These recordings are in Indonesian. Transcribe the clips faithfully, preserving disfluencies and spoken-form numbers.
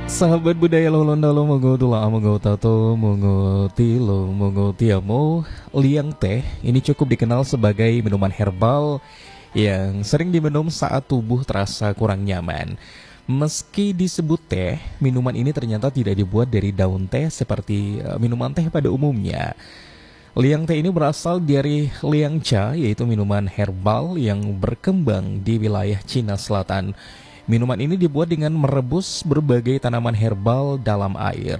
Sahabat budaya lo londa lo mogo tula mogo tato mogo tilo mogo tiamo. Liang teh ini cukup dikenal sebagai minuman herbal yang sering diminum saat tubuh terasa kurang nyaman. Meski disebut teh, minuman ini ternyata tidak dibuat dari daun teh seperti eh, minuman teh pada umumnya. Liang teh ini berasal dari liang cha, yaitu minuman herbal yang berkembang di wilayah Cina Selatan. Minuman ini dibuat dengan merebus berbagai tanaman herbal dalam air.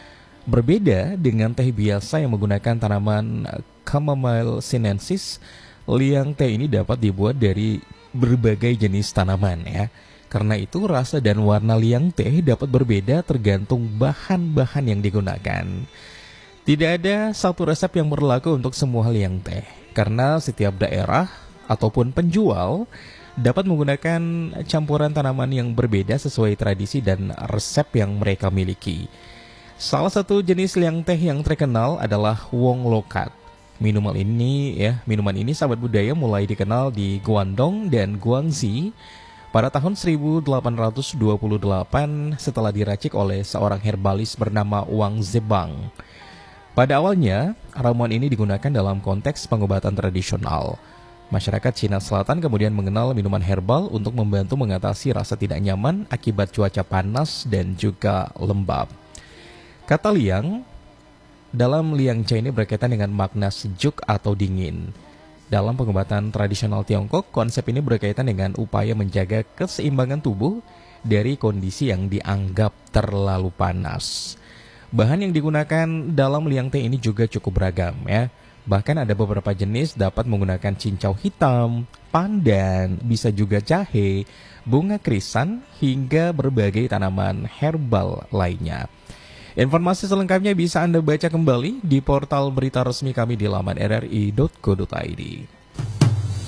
Berbeda dengan teh biasa yang menggunakan tanaman Chamomile sinensis, liang teh ini dapat dibuat dari berbagai jenis tanaman ya. Karena itu rasa dan warna liang teh dapat berbeda tergantung bahan-bahan yang digunakan. Tidak ada satu resep yang berlaku untuk semua liang teh, karena setiap daerah ataupun penjual dapat menggunakan campuran tanaman yang berbeda sesuai tradisi dan resep yang mereka miliki. Salah satu jenis liang teh yang terkenal adalah Wong Lokat. Minuman ini ya, minuman ini sahabat budaya mulai dikenal di Guangdong dan Guangxi pada tahun seribu delapan ratus dua puluh delapan setelah diracik oleh seorang herbalis bernama Wang Zebang. Pada awalnya, ramuan ini digunakan dalam konteks pengobatan tradisional. Masyarakat Cina Selatan kemudian mengenal minuman herbal untuk membantu mengatasi rasa tidak nyaman akibat cuaca panas dan juga lembab. Kata liang dalam liang cha ini berkaitan dengan makna sejuk atau dingin. Dalam pengobatan tradisional Tiongkok, konsep ini berkaitan dengan upaya menjaga keseimbangan tubuh dari kondisi yang dianggap terlalu panas. Bahan yang digunakan dalam liang teh ini juga cukup beragam ya. Bahkan ada beberapa jenis dapat menggunakan cincau hitam, pandan, bisa juga jahe, bunga krisan, hingga berbagai tanaman herbal lainnya. Informasi selengkapnya bisa Anda baca kembali di portal berita resmi kami di laman r r i titik co titik i d.